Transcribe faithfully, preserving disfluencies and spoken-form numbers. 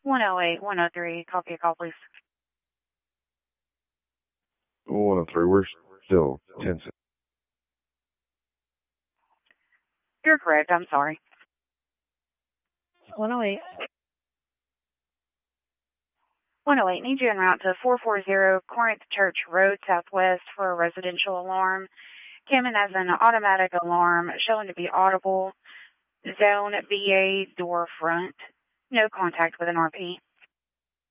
one oh eight, one oh three, copy a call, please. one oh three, we're still ten cents. You're correct, I'm sorry. one oh eight. one oh eight, need you en route to four forty Corinth Church Road, Southwest, for a residential alarm. Came in as an automatic alarm, showing to be audible. Zone B A, door front. No contact with an R P.